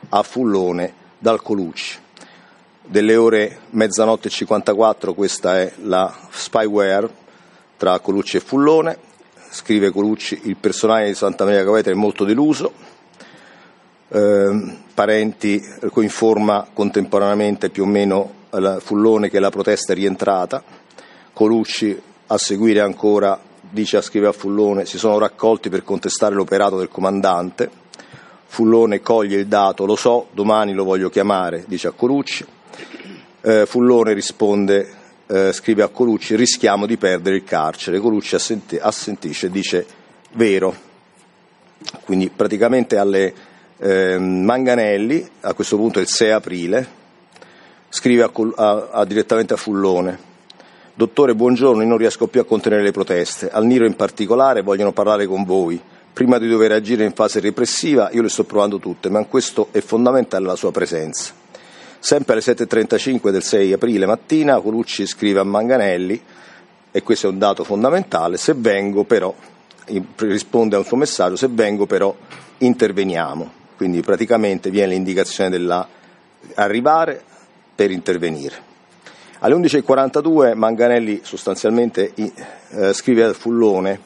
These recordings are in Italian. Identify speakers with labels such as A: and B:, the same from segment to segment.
A: a Fullone dal Colucci. Delle ore mezzanotte e 54, questa è la spyware tra Colucci e Fullone. Scrive Colucci: il personale di Santa Maria Capua Vetere è molto deluso. Parenti informa contemporaneamente più o meno Fullone che la protesta è rientrata. Colucci, a seguire ancora, scrive a Fullone: si sono raccolti per contestare l'operato del comandante. Fullone coglie il dato: lo so, domani lo voglio chiamare, dice a Colucci. Fullone risponde, scrive a Colucci: rischiamo di perdere il carcere. Colucci assentisce e dice: vero. Quindi praticamente alle Manganelli, a questo punto il 6 aprile, scrive direttamente a Fullone: dottore, buongiorno, io non riesco più a contenere le proteste. Al Niro in particolare vogliono parlare con voi. Prima di dover agire in fase repressiva, io le sto provando tutte, ma in questo è fondamentale la sua presenza. Sempre alle 7:35 del 6 aprile mattina, Colucci scrive a Manganelli, e questo è un dato fondamentale: se vengo però, risponde a un suo messaggio, se vengo però interveniamo. Quindi praticamente viene l'indicazione arrivare per intervenire. Alle 11:42 Manganelli sostanzialmente scrive a Fullone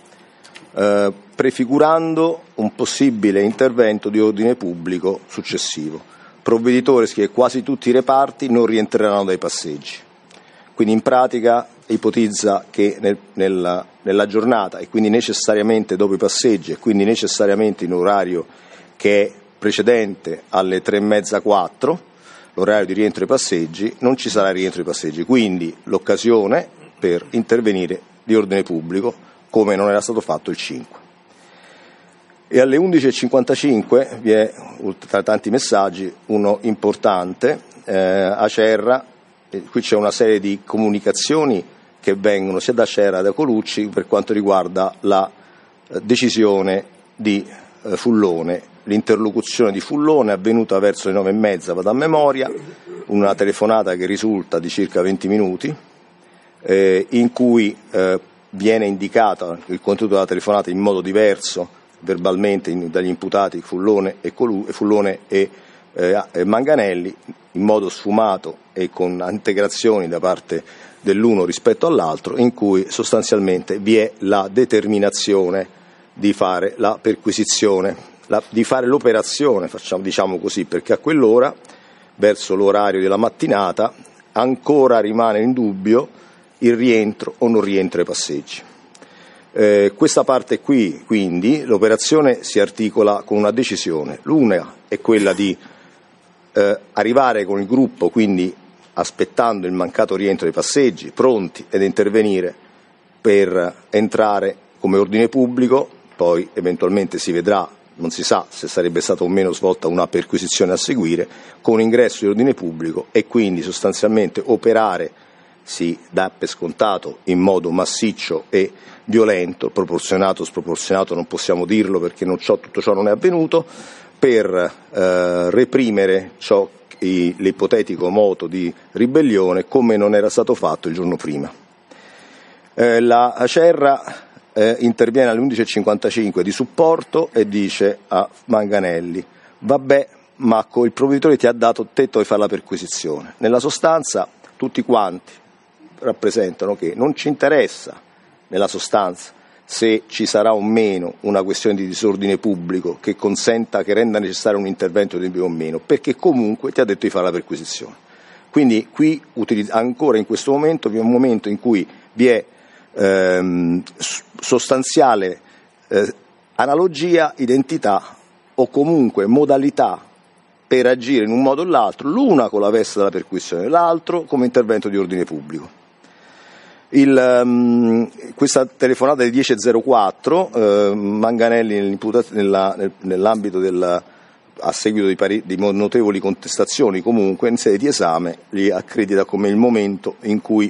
A: prefigurando un possibile intervento di ordine pubblico successivo. Provveditore, che quasi tutti i reparti non rientreranno dai passeggi. Quindi in pratica ipotizza che nella giornata, e quindi necessariamente dopo i passeggi, e quindi necessariamente in orario che è precedente alle 3:30-4, l'orario di rientro ai passeggi, non ci sarà rientro ai passeggi. Quindi l'occasione per intervenire di ordine pubblico, come non era stato fatto il 5. E alle 11:55 vi è, tra tanti messaggi, uno importante, Acerra. Qui c'è una serie di comunicazioni che vengono sia da Acerra che da Colucci per quanto riguarda la decisione di Fullone. L'interlocuzione di Fullone è avvenuta verso le 9:30, vado a memoria, una telefonata che risulta di circa 20 minuti, in cui viene indicata il contenuto della telefonata in modo diverso verbalmente dagli imputati Fullone e Manganelli, in modo sfumato e con integrazioni da parte dell'uno rispetto all'altro, in cui sostanzialmente vi è la determinazione di fare la perquisizione, di fare l'operazione, diciamo così, perché a quell'ora, verso l'orario della mattinata, ancora rimane in dubbio il rientro o non rientro ai passeggi. Questa parte qui, quindi, l'operazione si articola con una decisione. L'una è quella di arrivare con il gruppo, quindi aspettando il mancato rientro dei passeggi, pronti ad intervenire per entrare come ordine pubblico. Poi eventualmente si vedrà, non si sa se sarebbe stata o meno svolta una perquisizione a seguire, con ingresso di ordine pubblico, e quindi sostanzialmente operare, si dà per scontato, in modo massiccio e violento, proporzionato, sproporzionato non possiamo dirlo perché tutto ciò non è avvenuto, per reprimere l'ipotetico moto di ribellione, come non era stato fatto il giorno prima. La Acerra interviene alle 11:55 di supporto e dice a Manganelli: vabbè, ma il provveditore ti ha dato tetto di fare la perquisizione. Nella sostanza tutti quanti rappresentano che non ci interessa nella sostanza se ci sarà o meno una questione di disordine pubblico che renda necessario un intervento di o meno, perché comunque ti ha detto di fare la perquisizione. Quindi qui ancora in questo momento vi è un momento in cui vi è sostanziale analogia, identità o comunque modalità per agire in un modo o l'altro, l'una con la veste della perquisizione, l'altro come intervento di ordine pubblico. Questa telefonata di 10:04, Manganelli nell'ambito a seguito di notevoli contestazioni, comunque in sede di esame, li accredita come il momento in cui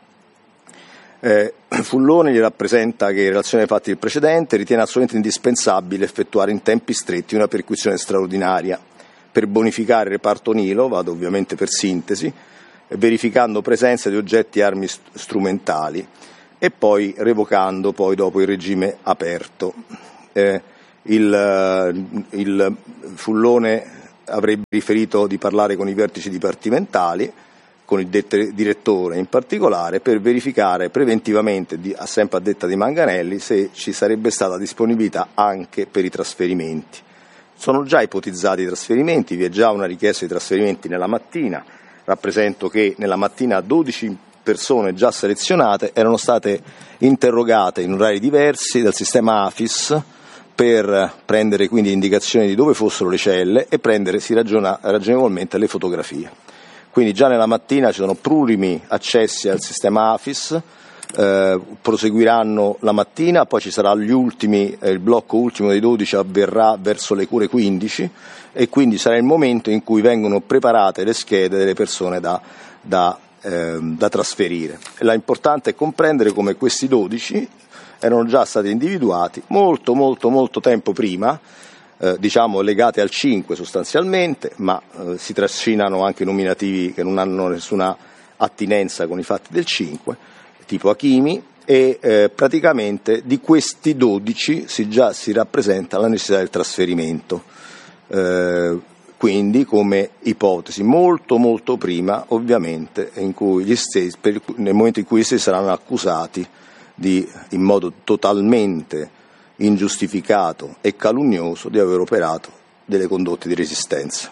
A: Fullone gli rappresenta che in relazione ai fatti del precedente ritiene assolutamente indispensabile effettuare in tempi stretti una perquisizione straordinaria per bonificare il reparto Nilo, vado ovviamente per sintesi, verificando presenza di oggetti e armi strumentali, e poi revocando dopo il regime aperto. Il Fullone avrebbe riferito di parlare con i vertici dipartimentali, con il direttore in particolare, per verificare preventivamente, sempre a detta di Manganelli, se ci sarebbe stata disponibilità anche per i trasferimenti. Sono già ipotizzati i trasferimenti, vi è già una richiesta di trasferimenti nella mattina. Rappresento che nella mattina 12 persone già selezionate erano state interrogate in orari diversi dal sistema AFIS per prendere quindi indicazioni di dove fossero le celle e prendersi ragionevolmente le fotografie. Quindi già nella mattina ci sono plurimi accessi al sistema AFIS, proseguiranno la mattina, poi ci sarà il blocco ultimo dei 12 avverrà verso le ore 15 e quindi sarà il momento in cui vengono preparate le schede delle persone da trasferire. L'importante è comprendere come questi 12 erano già stati individuati molto tempo prima, legate al 5 sostanzialmente, ma si trascinano anche nominativi che non hanno nessuna attinenza con i fatti del 5, tipo Achimi, e praticamente di questi 12 si rappresenta la necessità del trasferimento, quindi come ipotesi molto prima ovviamente nel momento in cui gli stessi saranno accusati in modo totalmente ingiustificato e calunnoso di aver operato delle condotte di resistenza.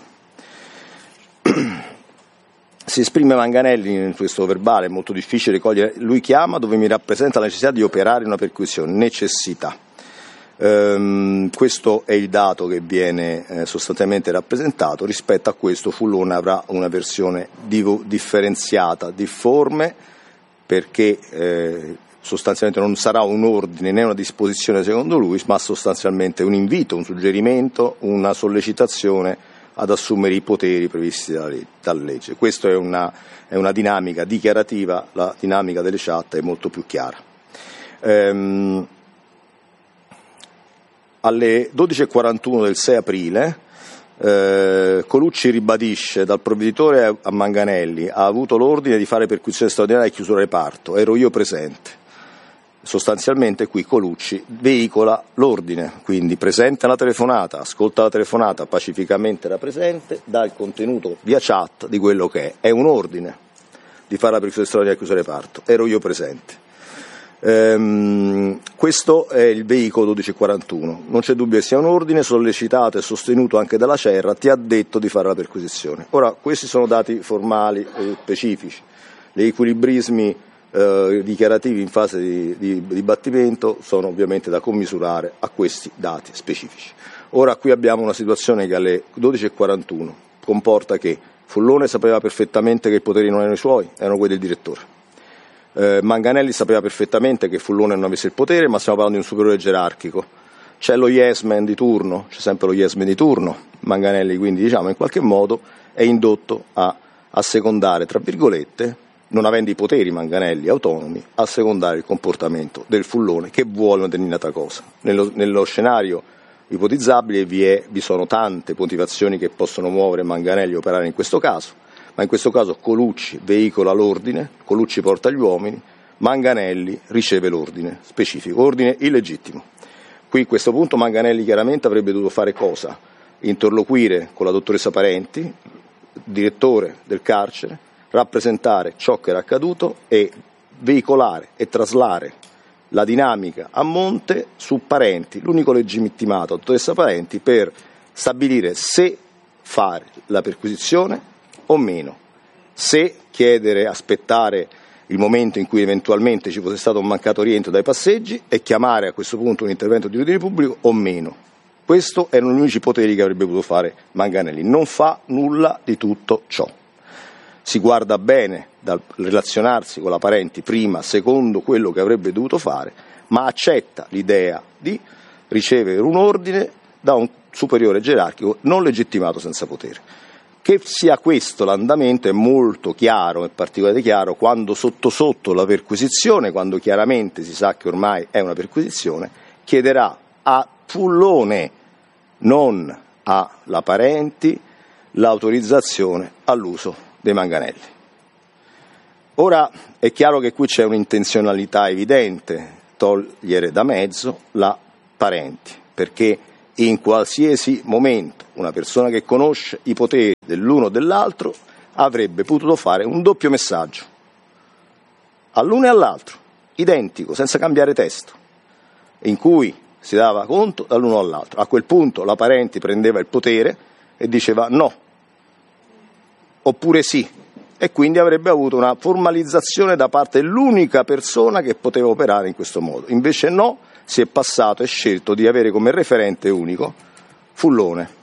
A: Si esprime Manganelli in questo verbale, è molto difficile cogliere, lui chiama dove mi rappresenta la necessità di operare una perquisizione, necessità. Questo è il dato che viene sostanzialmente rappresentato. Rispetto a questo Fullone avrà una versione differenziata, difforme, perché sostanzialmente non sarà un ordine né una disposizione secondo lui, ma sostanzialmente un invito, un suggerimento, una sollecitazione ad assumere i poteri previsti dalla legge. Questa è una dinamica dichiarativa, la dinamica delle chat è molto più chiara. Alle 12:41 del 6 aprile Colucci ribadisce: dal provveditore a Manganelli ha avuto l'ordine di fare perquisizione straordinaria e chiusura reparto, ero io presente. Sostanzialmente qui Colucci veicola l'ordine, quindi presenta la telefonata, ascolta la telefonata, pacificamente era presente, dà il contenuto via chat di quello che è un ordine di fare la perquisizione straordinaria e chiusura reparto, ero io presente. Questo è il veicolo 1241, non c'è dubbio che sia un ordine sollecitato e sostenuto anche dalla Cerra, ti ha detto di fare la perquisizione. Ora, questi sono dati formali e specifici, gli equilibrismi dichiarativi in fase di dibattimento sono ovviamente da commisurare a questi dati specifici. Ora qui abbiamo una situazione che alle 12:41 comporta che Fullone sapeva perfettamente che i poteri non erano i suoi, erano quelli del direttore. Manganelli sapeva perfettamente che Fullone non avesse il potere, ma stiamo parlando di un superiore gerarchico. C'è lo yes man di turno, c'è sempre lo yes man di turno. Manganelli quindi in qualche modo è indotto a secondare, tra virgolette, non avendo i poteri Manganelli autonomi, a secondare il comportamento del Fullone che vuole una determinata cosa. Nello scenario ipotizzabile vi sono tante motivazioni che possono muovere Manganelli a operare in questo caso, ma in questo caso Colucci veicola l'ordine, Colucci porta gli uomini, Manganelli riceve l'ordine specifico, ordine illegittimo. Qui a questo punto Manganelli chiaramente avrebbe dovuto fare cosa? Interloquire con la dottoressa Parenti, direttore del carcere, rappresentare ciò che era accaduto e veicolare e traslare la dinamica a monte su Parenti, l'unico legittimato, la dottoressa Parenti, per stabilire se fare la perquisizione o meno, se chiedere, aspettare il momento in cui eventualmente ci fosse stato un mancato rientro dai passeggi e chiamare a questo punto un intervento di ordine pubblico o meno. Questi erano gli unici poteri che avrebbe potuto fare Manganelli. Non fa nulla di tutto ciò. Si guarda bene dal relazionarsi con la Parenti prima, secondo quello che avrebbe dovuto fare, ma accetta l'idea di ricevere un ordine da un superiore gerarchico non legittimato senza potere. Che sia questo l'andamento è molto chiaro, è particolarmente chiaro quando sotto la perquisizione, quando chiaramente si sa che ormai è una perquisizione, chiederà a Fullone, non alla Parenti, l'autorizzazione all'uso dei Manganelli. Ora è chiaro che qui c'è un'intenzionalità evidente, togliere da mezzo la Parenti, perché in qualsiasi momento una persona che conosce i poteri dell'uno o dell'altro avrebbe potuto fare un doppio messaggio all'uno e all'altro, identico, senza cambiare testo, in cui si dava conto dall'uno all'altro. A quel punto la Parenti prendeva il potere e diceva no, oppure sì, e quindi avrebbe avuto una formalizzazione da parte dell'unica persona che poteva operare in questo modo. Invece no, si è passato e scelto di avere come referente unico Fullone.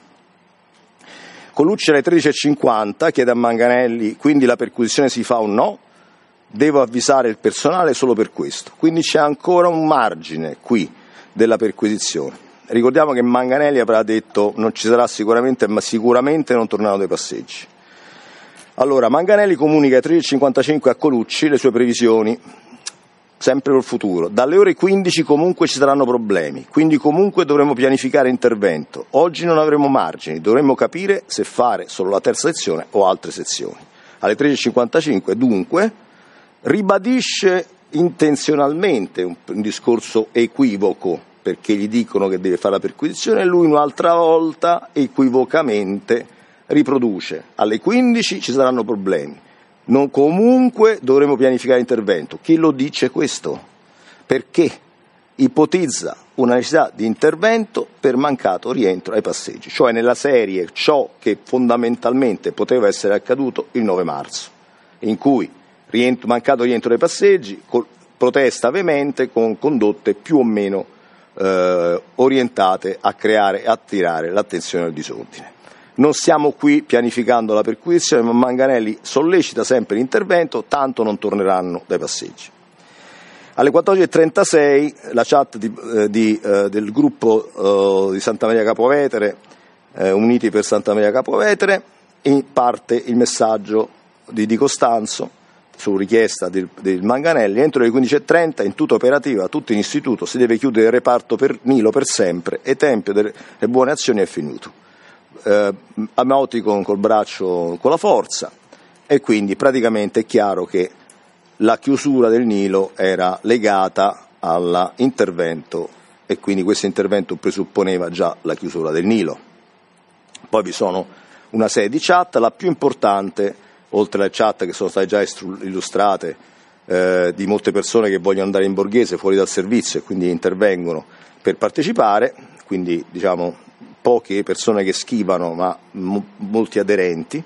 A: Colucci alle 13.50 chiede a Manganelli: quindi la perquisizione si fa o no? Devo avvisare il personale solo per questo. Quindi c'è ancora un margine qui della perquisizione. Ricordiamo che Manganelli avrà detto non ci sarà sicuramente, ma sicuramente non torneranno dei passeggi. Allora, Manganelli comunica alle 13.55 a Colucci le sue previsioni, sempre col futuro. Dalle ore 15 comunque ci saranno problemi, quindi comunque dovremo pianificare intervento. Oggi non avremo margini, dovremmo capire se fare solo la terza sezione o altre sezioni. Alle 13.55 dunque ribadisce intenzionalmente un discorso equivoco, perché gli dicono che deve fare la perquisizione e lui un'altra volta equivocamente riproduce: alle 15 ci saranno problemi, comunque dovremo pianificare intervento. Chi lo dice questo? Perché ipotizza una necessità di intervento per mancato rientro ai passeggi, cioè nella serie ciò che fondamentalmente poteva essere accaduto il 9 marzo, in cui mancato rientro ai passeggi, protesta veemente con condotte più o meno orientate a creare e attirare l'attenzione al disordine. Non stiamo qui pianificando la perquisizione, ma Manganelli sollecita sempre l'intervento, tanto non torneranno dai passeggi. Alle 14.36 la chat del gruppo di Santa Maria Capua Vetere, Uniti per Santa Maria Capua Vetere, parte il messaggio di Di Costanzo su richiesta del Manganelli: entro le 15.30 in tutta operativa, tutto in istituto, si deve chiudere il reparto per Nilo per sempre e Tempio delle buone azioni è finito. Emoticon col braccio con la forza, e quindi praticamente è chiaro che la chiusura del Nilo era legata all'intervento e quindi questo intervento presupponeva già la chiusura del Nilo. Poi vi sono una serie di chat, la più importante, oltre alle chat che sono state già illustrate, di molte persone che vogliono andare in Borghese fuori dal servizio e quindi intervengono per partecipare, quindi diciamo poche persone che schivano ma molti aderenti.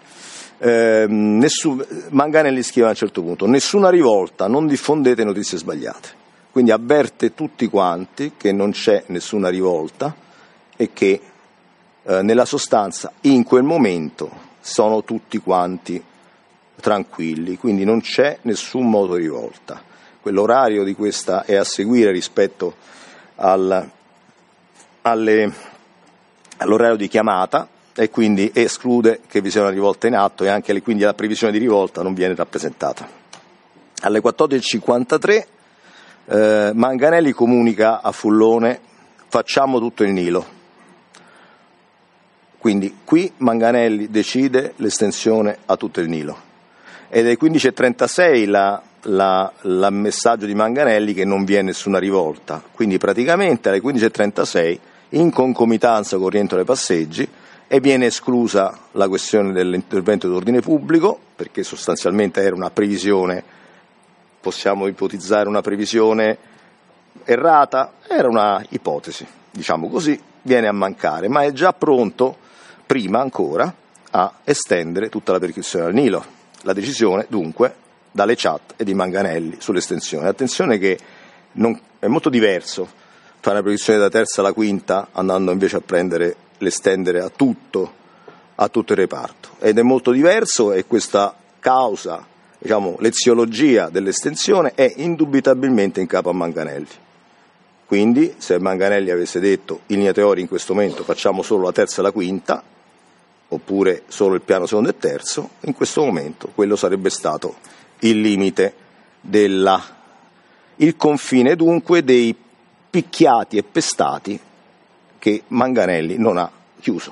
A: Manganelli scrive a un certo punto: nessuna rivolta, non diffondete notizie sbagliate. Quindi avverte tutti quanti che non c'è nessuna rivolta e che nella sostanza in quel momento sono tutti quanti tranquilli, quindi non c'è nessun modo di rivolta. Quell'orario di questa è a seguire rispetto all'orario di chiamata e quindi esclude che vi sia una rivolta in atto, e anche quindi la previsione di rivolta non viene rappresentata. Alle 14.53 Manganelli comunica a Fullone: facciamo tutto il Nilo. Quindi qui Manganelli decide l'estensione a tutto il Nilo, ed è 15.36 il messaggio di Manganelli che non vi è nessuna rivolta. Quindi praticamente alle 15.36, in concomitanza con il rientro dai passeggi, e viene esclusa la questione dell'intervento d'ordine pubblico, perché sostanzialmente era una previsione, possiamo ipotizzare una previsione errata, era una ipotesi, diciamo così, viene a mancare, ma è già pronto, prima ancora, a estendere tutta la perquisizione al Nilo. La decisione, dunque, dalle chat e di Manganelli sull'estensione. Attenzione che è molto diverso fare una perquisizione da terza alla quinta, andando invece a l'estendere a tutto il reparto. Ed è molto diverso, e questa causa, diciamo, l'eziologia dell'estensione è indubitabilmente in capo a Manganelli. Quindi, se Manganelli avesse detto in linea teorica in questo momento facciamo solo la terza e la quinta, oppure solo il piano secondo e terzo, in questo momento quello sarebbe stato il limite il confine dunque dei picchiati e pestati che Manganelli non ha chiuso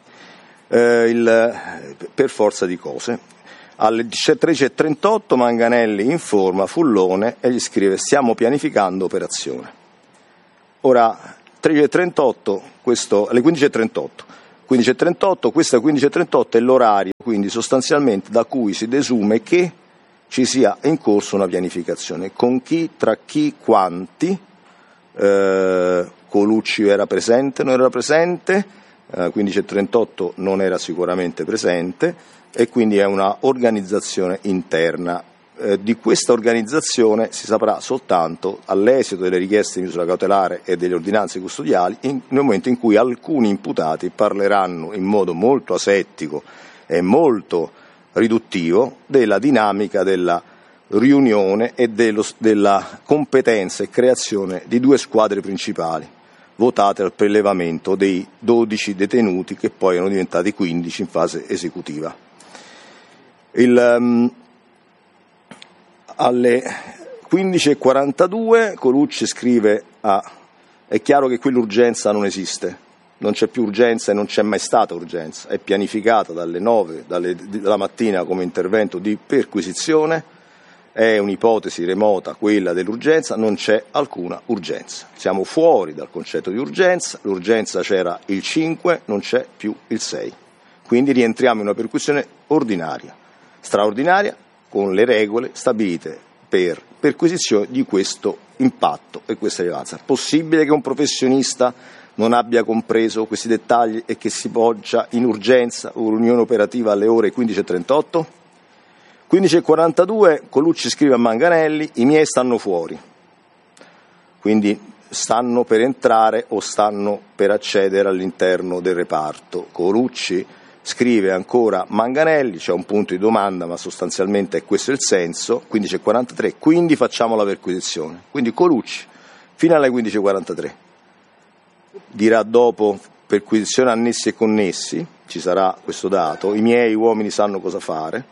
A: per forza di cose. Alle 13.38 Manganelli informa Fullone e gli scrive: stiamo pianificando operazione. Ora, 13.38, questo alle 15.38. 15.38, questa 15.38 è l'orario, quindi sostanzialmente da cui si desume che ci sia in corso una pianificazione. Con chi, tra chi, quanti, Colucci era presente, non era presente, 15.38 non era sicuramente presente e quindi è una organizzazione interna. Di questa organizzazione si saprà soltanto all'esito delle richieste di misura cautelare e delle ordinanze custodiali, nel momento in cui alcuni imputati parleranno in modo molto asettico e molto riduttivo della dinamica della riunione e della competenza e creazione di 2 squadre principali votate al prelevamento dei 12 detenuti che poi erano diventati 15 in fase esecutiva. Alle 15.42 Colucci scrive è chiaro che qui l'urgenza non esiste, non c'è più urgenza e non c'è mai stata urgenza, è pianificata dalle 9 della mattina come intervento di perquisizione, è un'ipotesi remota quella dell'urgenza, non c'è alcuna urgenza, siamo fuori dal concetto di urgenza, l'urgenza c'era il 5, non c'è più il 6, quindi rientriamo in una perquisizione ordinaria, straordinaria, con le regole stabilite per perquisizione di questo impatto e questa rilevanza. Possibile che un professionista non abbia compreso questi dettagli e che si poggia in urgenza o riunione operativa alle ore 15.38? 15.42 Colucci scrive a Manganelli: i miei stanno fuori, quindi stanno per entrare o stanno per accedere all'interno del reparto. Colucci scrive ancora Manganelli, c'è un punto di domanda ma sostanzialmente è questo il senso, 15.43, quindi facciamo la perquisizione. Quindi Colucci fino alle 15.43 dirà dopo perquisizione annessi e connessi, ci sarà questo dato, i miei uomini sanno cosa fare,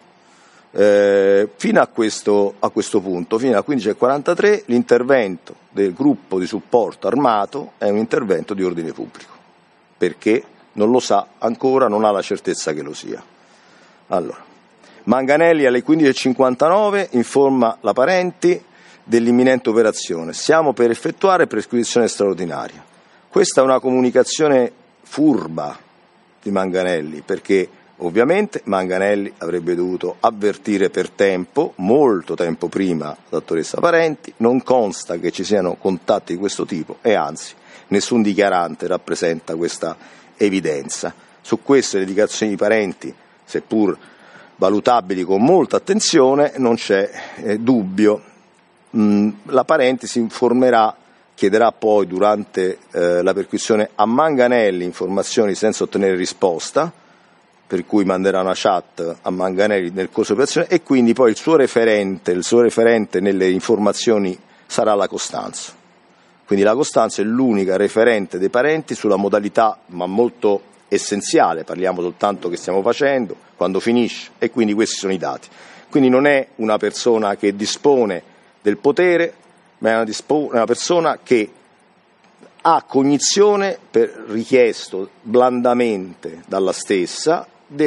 A: fino a questo punto, fino alle 15.43 l'intervento del gruppo di supporto armato è un intervento di ordine pubblico, perché non lo sa ancora, non ha la certezza che lo sia. Allora, Manganelli alle 15.59 informa la Parenti dell'imminente operazione. Siamo per effettuare perquisizione straordinaria. Questa è una comunicazione furba di Manganelli, perché ovviamente Manganelli avrebbe dovuto avvertire per tempo, molto tempo prima, la dottoressa Parenti. Non consta che ci siano contatti di questo tipo e anzi nessun dichiarante rappresenta questa evidenza. Su questo le dichiarazioni di Parenti, seppur valutabili con molta attenzione, non c'è dubbio. La Parenti si informerà, chiederà poi durante la perquisizione a Manganelli informazioni senza ottenere risposta, per cui manderà una chat a Manganelli nel corso dell'operazione e quindi poi il suo referente nelle informazioni sarà la Costanzo. Quindi la Costanzo è l'unica referente dei Parenti sulla modalità, ma molto essenziale, parliamo soltanto che stiamo facendo, quando finisce, e quindi questi sono i dati. Quindi non è una persona che dispone del potere, ma è una persona che ha cognizione, per richiesto blandamente dalla stessa,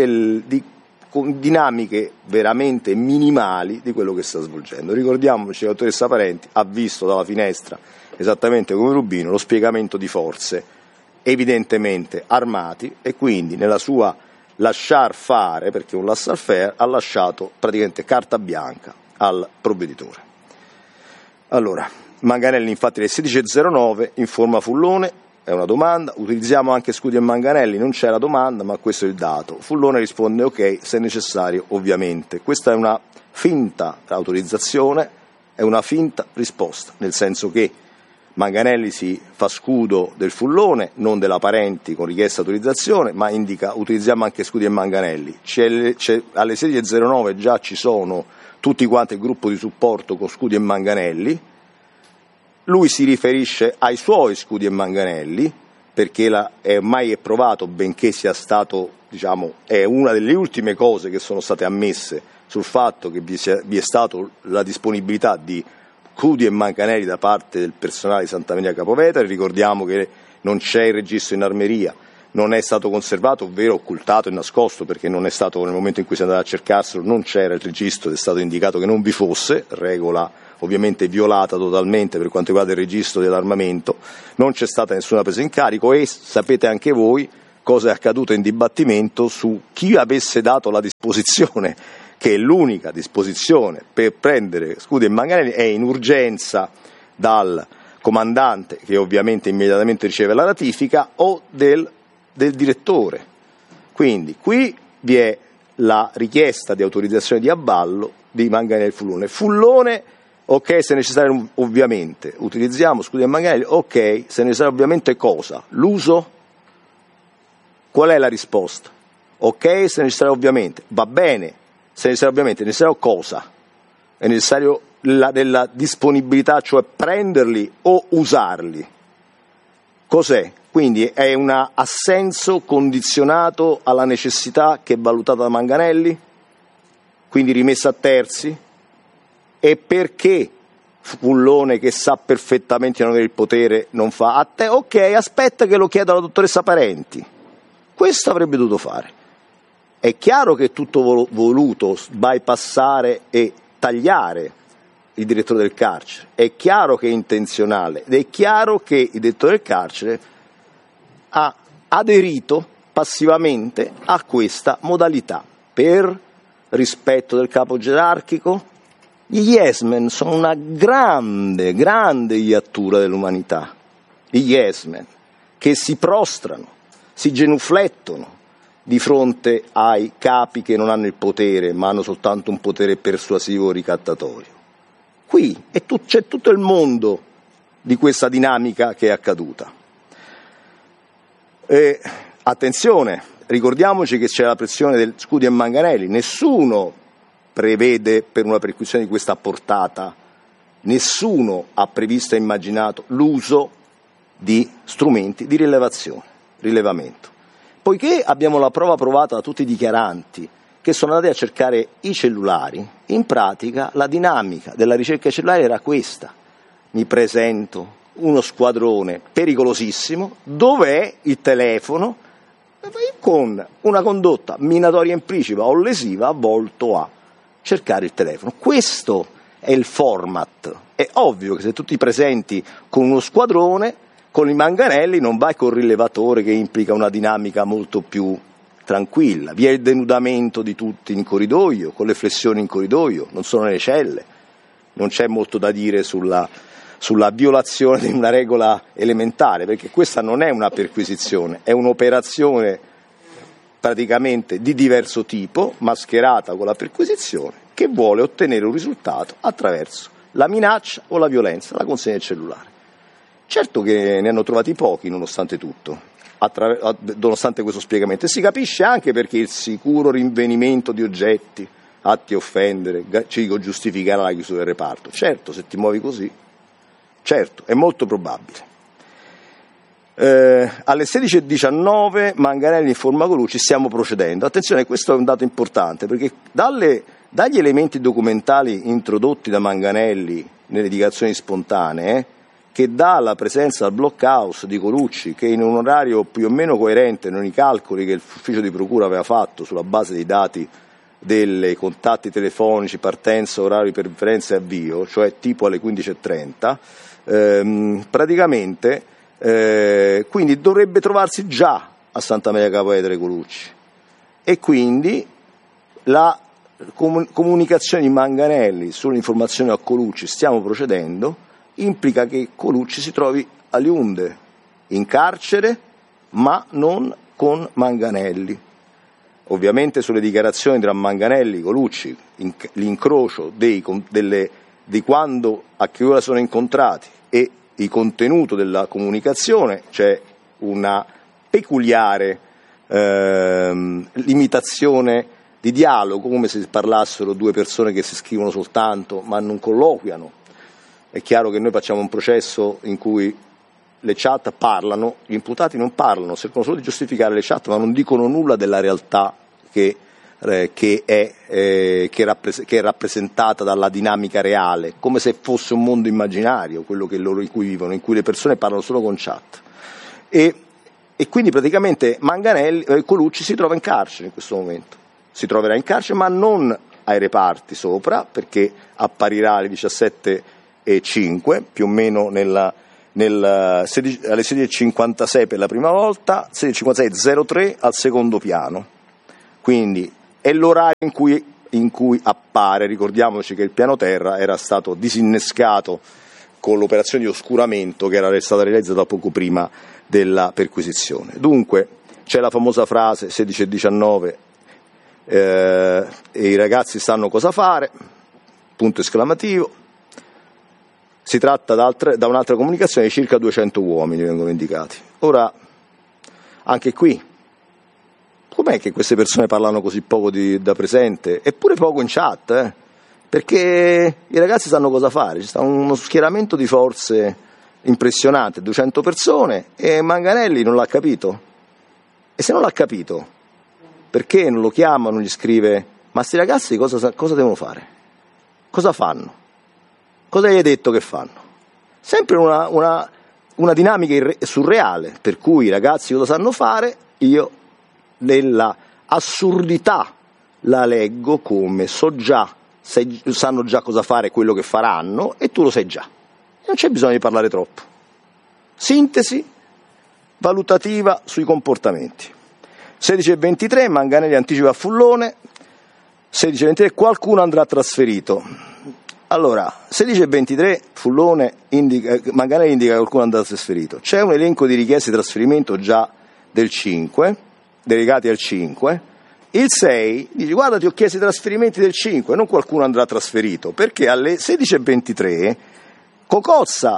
A: con dinamiche veramente minimali di quello che sta svolgendo. Ricordiamoci che la dottoressa Parenti ha visto dalla finestra, esattamente come Rubino, lo spiegamento di forze evidentemente armati e quindi nella sua lasciar fare, perché un laissez faire, ha lasciato praticamente carta bianca al provveditore. Allora, Manganelli infatti alle 16.09 informa Fullone, è una domanda, utilizziamo anche Scudi e Manganelli, non c'è la domanda ma questo è il dato. Fullone risponde ok, se necessario ovviamente. Questa è una finta autorizzazione, è una finta risposta, nel senso che Manganelli si fa scudo del Fullone, non della Parenti con richiesta di autorizzazione, ma indica utilizziamo anche Scudi e Manganelli. Alle 16.09 già ci sono tutti quanti il gruppo di supporto con Scudi e Manganelli. Lui si riferisce ai suoi Scudi e Manganelli, perché è mai provato, benché sia stato, è una delle ultime cose che sono state ammesse sul fatto che vi è stata la disponibilità di Scudi e Manganelli da parte del personale di Santa Maria Capua Vetere. Ricordiamo che non c'è il registro in armeria, non è stato conservato, ovvero occultato e nascosto, perché non è stato, nel momento in cui si è andato a cercarselo non c'era il registro ed è stato indicato che non vi fosse, regola ovviamente violata totalmente per quanto riguarda il registro dell'armamento, non c'è stata nessuna presa in carico e sapete anche voi cosa è accaduto in dibattimento su chi avesse dato la disposizione, che è l'unica disposizione per prendere Scudi e Manganelli è in urgenza dal comandante, che ovviamente immediatamente riceve la ratifica, o del direttore. Quindi qui vi è la richiesta di autorizzazione di aballo di Manganelli e Fullone. Fullone, ok, se necessario ovviamente, utilizziamo Scudi e Manganelli, ok, se necessario ovviamente cosa? L'uso? Qual è la risposta? Ok, se necessario ovviamente, va bene, se necessario ovviamente, è necessario cosa? È necessario della disponibilità, cioè prenderli o usarli. Cos'è? Quindi è un assenso condizionato alla necessità che è valutata da Manganelli, quindi rimessa a terzi? E perché Fullone, che sa perfettamente di non avere il potere, non fa? A te, ok, aspetta che lo chieda la dottoressa Parenti. Questo avrebbe dovuto fare. È chiaro che è tutto voluto bypassare e tagliare il direttore del carcere, è chiaro che è intenzionale ed è chiaro che il direttore del carcere ha aderito passivamente a questa modalità per rispetto del capo gerarchico. Gli yes men sono una grande iattura dell'umanità, gli yes men che si prostrano, si genuflettono di fronte ai capi che non hanno il potere ma hanno soltanto un potere persuasivo ricattatorio. Qui c'è tutto il mondo di questa dinamica che è accaduta. Attenzione, ricordiamoci che c'è la pressione del Scudi e Manganelli, nessuno prevede per una perquisizione di questa portata, nessuno ha previsto e immaginato l'uso di strumenti di rilevamento. Poiché abbiamo la prova provata da tutti i dichiaranti che sono andati a cercare i cellulari, in pratica la dinamica della ricerca cellulare era questa: mi presento uno squadrone pericolosissimo, dov'è il telefono, con una condotta minatoria implicita o lesiva volto a cercare il telefono. Questo è il format. È ovvio che se tu ti presenti con uno squadrone, con i Manganelli non vai col rilevatore, che implica una dinamica molto più tranquilla, vi è il denudamento di tutti in corridoio, con le flessioni in corridoio, non sono nelle celle, non c'è molto da dire sulla violazione di una regola elementare, perché questa non è una perquisizione, è un'operazione praticamente di diverso tipo, mascherata con la perquisizione, che vuole ottenere un risultato attraverso la minaccia o la violenza, la consegna del cellulare. Certo che ne hanno trovati pochi nonostante tutto, nonostante questo spiegamento, e si capisce anche perché il sicuro rinvenimento di oggetti atti a offendere, giustificare la chiusura del reparto. Certo, se ti muovi così, certo, è molto probabile. Alle 16:19 Manganelli informa Colucci, stiamo procedendo. Attenzione, questo è un dato importante, perché dagli elementi documentali introdotti da Manganelli nelle dichiarazioni spontanee, che dà la presenza al blockhouse di Colucci, che in un orario più o meno coerente con i calcoli che l'ufficio di procura aveva fatto sulla base dei dati dei contatti telefonici, partenza, orario di preferenza e avvio, cioè tipo alle 15:30, praticamente quindi dovrebbe trovarsi già a Santa Maria Capua Vetere Colucci, e quindi la comunicazione di Manganelli sull'informazione a Colucci, stiamo procedendo, implica che Colucci si trovi a Liunde, in carcere, ma non con Manganelli. Ovviamente sulle dichiarazioni tra Manganelli e Colucci, l'incrocio di quando, a che ora sono incontrati e il contenuto della comunicazione, c'è una peculiare limitazione di dialogo, come se parlassero due persone che si scrivono soltanto ma non colloquiano. È chiaro che noi facciamo un processo in cui le chat parlano, gli imputati non parlano, cercano solo di giustificare le chat, ma non dicono nulla della realtà che è rappresentata dalla dinamica reale, come se fosse un mondo immaginario, quello che loro in cui vivono, in cui le persone parlano solo con chat. E e quindi praticamente Colucci si trova in carcere in questo momento, si troverà in carcere ma non ai reparti sopra, perché apparirà alle 17:05 più o meno alle 16:56 per la prima volta, 16:56:03 al secondo piano, quindi è l'orario in cui appare. Ricordiamoci che il piano terra era stato disinnescato con l'operazione di oscuramento che era stata realizzata poco prima della perquisizione. Dunque c'è la famosa frase 16:19 e i ragazzi sanno cosa fare, punto esclamativo. Si tratta da un'altra comunicazione di circa 200 uomini vengono indicati. Ora, anche qui, com'è che queste persone parlano così poco da presente, eppure poco in chat? Perché i ragazzi sanno cosa fare, ci sta uno schieramento di forze impressionante, 200 persone, e Manganelli non l'ha capito. E se non l'ha capito, perché non lo chiama, non gli scrive: ma sti ragazzi cosa devono fare? Cosa fanno? Cosa gli hai detto che fanno? Sempre una dinamica surreale, per cui i ragazzi cosa sanno fare, io nella assurdità la leggo come sanno già cosa fare, quello che faranno, e tu lo sai già. Non c'è bisogno di parlare troppo. Sintesi valutativa sui comportamenti. 16:23 Manganelli anticipa a Fullone, 16:23 qualcuno andrà trasferito. Allora, 16:23 Manganelli indica che qualcuno andrà trasferito. C'è un elenco di richieste di trasferimento già del 5, delegati al 5. Il 6 dice: guarda, ti ho chiesto i trasferimenti del 5, non qualcuno andrà trasferito, perché alle 16:23 Cocozza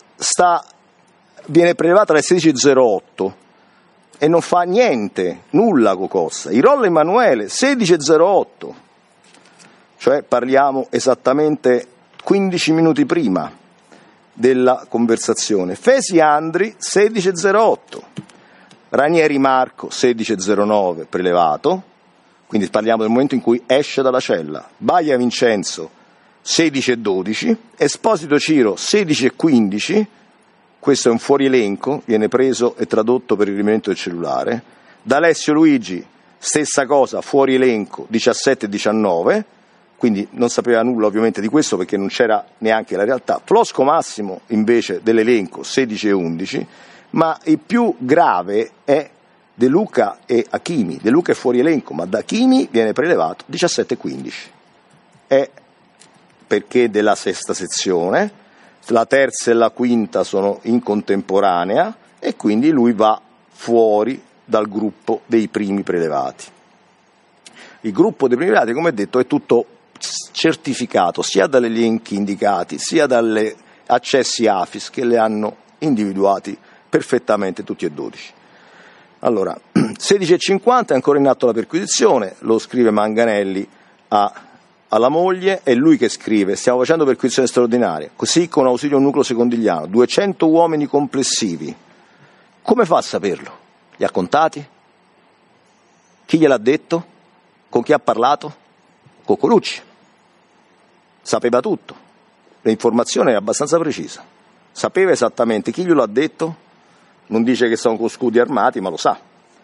A: viene prelevata alle 16:08 e non fa niente, nulla Cocozza. Irolla Emanuele 16:08, cioè parliamo esattamente 15 minuti prima della conversazione. Fesi Andri 16:08, Ranieri Marco 16:09 prelevato, quindi parliamo del momento in cui esce dalla cella. Baia Vincenzo 16:12, Esposito Ciro 16:15, questo è un fuorielenco, viene preso e tradotto per il rimanimento del cellulare. D'Alessio Luigi stessa cosa, fuorielenco 17:19, quindi non sapeva nulla ovviamente di questo perché non c'era neanche la realtà. Flosco Massimo invece dell'elenco 16:11, ma il più grave è De Luca e Achimi. De Luca è fuori elenco, ma da Achimi viene prelevato 17:15. È perché della sesta sezione, la terza e la quinta sono in contemporanea e quindi lui va fuori dal gruppo dei primi prelevati. Il gruppo dei primi prelevati, come detto, è tutto certificato sia dagli elenchi indicati sia dagli accessi AFIS che le hanno individuati perfettamente tutti e 12. Allora, 16:50 è ancora in atto la perquisizione, lo scrive Manganelli alla moglie, è lui che scrive: stiamo facendo perquisizione straordinaria, così con ausilio nucleo secondigliano, 200 uomini complessivi. Come fa a saperlo? Li ha contati? Chi gliel'ha detto? Con chi ha parlato? Con Colucci. Sapeva tutto, l'informazione è abbastanza precisa, sapeva esattamente chi glielo ha detto, non dice che sono con scudi armati, ma lo sa.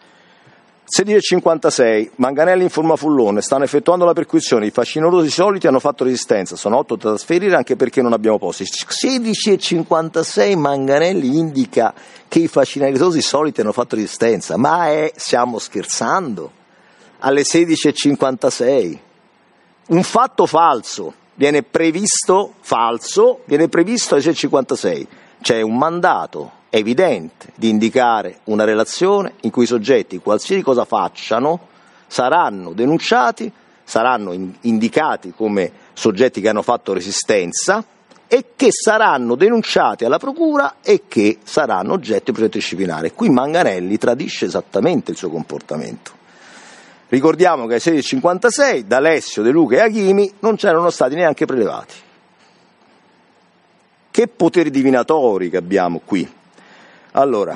A: 16:56 Manganelli informa Fullone: stanno effettuando la perquisizione, i facinorosi soliti hanno fatto resistenza, sono 8 da trasferire anche perché non abbiamo posti. 16:56 Manganelli indica che i facinorosi soliti hanno fatto resistenza, ma stiamo scherzando? Alle 16:56 un fatto falso viene previsto alle 16:56, c'è un mandato evidente di indicare una relazione in cui i soggetti, qualsiasi cosa facciano, saranno denunciati, saranno indicati come soggetti che hanno fatto resistenza e che saranno denunciati alla procura e che saranno oggetto di processo disciplinare. Qui Manganelli tradisce esattamente il suo comportamento. Ricordiamo che ai 16:56 D'Alessio, De Luca e Achimi non c'erano stati neanche prelevati. Che poteri divinatori che abbiamo qui. Allora,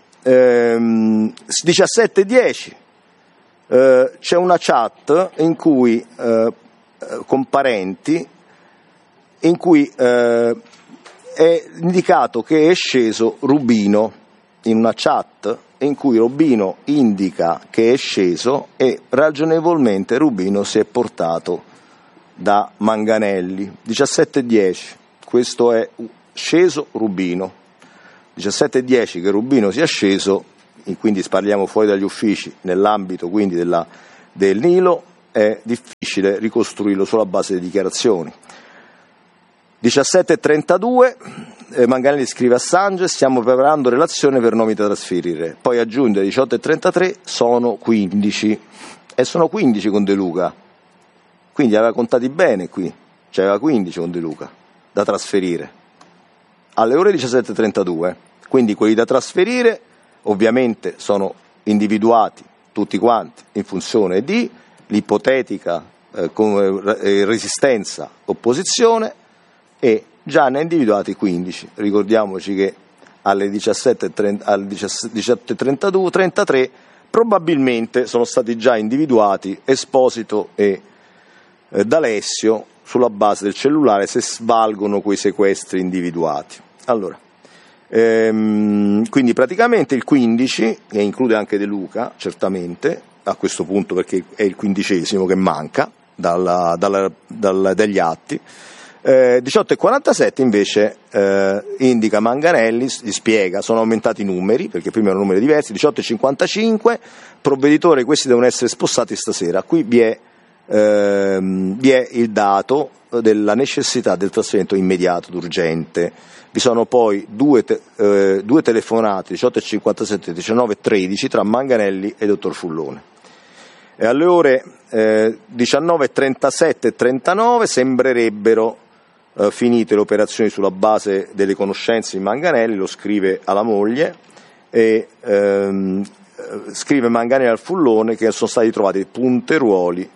A: 17:10 c'è una chat in cui con parenti in cui è indicato che è sceso Rubino in una chat in cui Rubino indica che è sceso e ragionevolmente Rubino si è portato da Manganelli. 17:10, questo è sceso Rubino. 17:10 che Rubino sia sceso, e quindi parliamo fuori dagli uffici, nell'ambito quindi del Nilo, è difficile ricostruirlo sulla base delle dichiarazioni. 17:32 Manganelli scrive a Sange: stiamo preparando relazione per nomi da trasferire. Poi aggiunge 18:33 sono 15, e sono 15 con De Luca, quindi aveva contati bene qui, cioè aveva 15 con De Luca da trasferire alle ore 17:32. Quindi quelli da trasferire ovviamente sono individuati tutti quanti in funzione di l'ipotetica resistenza opposizione, e già ne ha individuati 15. Ricordiamoci che alle 17:33 probabilmente sono stati già individuati Esposito e D'Alessio sulla base del cellulare, se svalgono quei sequestri individuati. Allora, quindi praticamente il 15, che include anche De Luca certamente a questo punto, perché è il 15° che manca dagli atti. 18:47 invece indica Manganelli, gli spiega, sono aumentati i numeri perché prima erano numeri diversi. 18:55 provveditore, questi devono essere spostati stasera. Qui vi è il dato della necessità del trasferimento immediato, urgente. Vi sono poi due telefonate, 18:57 e 19:13, tra Manganelli e dottor Fullone. E alle ore 19:37 e 39 sembrerebbero finite le operazioni sulla base delle conoscenze di Manganelli. Lo scrive alla moglie, e scrive Manganelli al Fullone che sono stati trovati punteruoli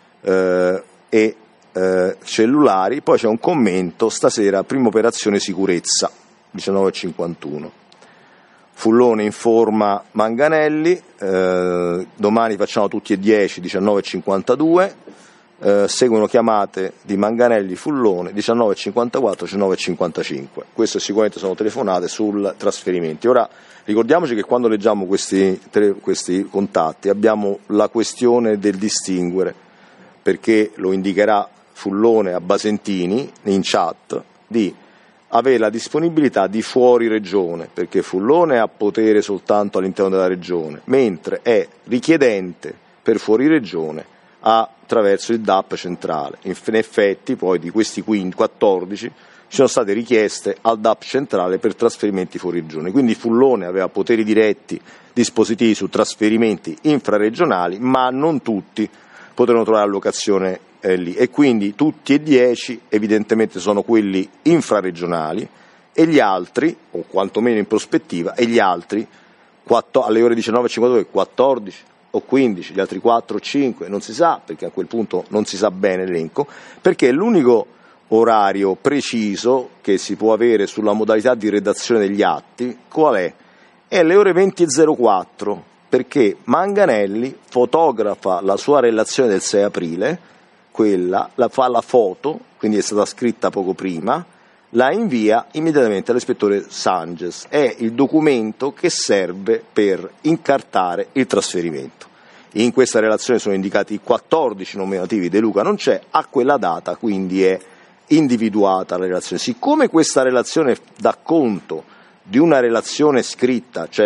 A: e cellulari. Poi c'è un commento: stasera prima operazione sicurezza, 19:51. Fullone informa Manganelli, domani facciamo tutti e 10, 19:52. Seguono chiamate di Manganelli Fullone, 19:54, 19:55. Queste sicuramente sono telefonate sul trasferimento. Ora ricordiamoci che quando leggiamo questi contatti abbiamo la questione del distinguere, perché lo indicherà Fullone a Basentini in chat, di avere la disponibilità di fuori regione, perché Fullone ha potere soltanto all'interno della regione, mentre è richiedente per fuori regione attraverso il DAP centrale. In effetti poi di questi 14 ci sono state richieste al DAP centrale per trasferimenti fuori regione, quindi Fullone aveva poteri diretti dispositivi su trasferimenti infraregionali, ma non tutti potevano trovare allocazione lì, e quindi tutti e 10 evidentemente sono quelli infraregionali, e gli altri, o quantomeno in prospettiva, e gli altri alle ore 19:52 14 o 15, gli altri 4 o 5 non si sa, perché a quel punto non si sa bene l'elenco, perché l'unico orario preciso che si può avere sulla modalità di redazione degli atti qual è? È le ore 20:04, perché Manganelli fotografa la sua relazione del 6 aprile, quella, fa la foto, quindi è stata scritta poco prima, la invia immediatamente all'ispettore Sanges. È il documento che serve per incartare il trasferimento. In questa relazione sono indicati 14 nominativi, De Luca non c'è, a quella data quindi è individuata la relazione. Siccome questa relazione dà conto di una relazione scritta, cioè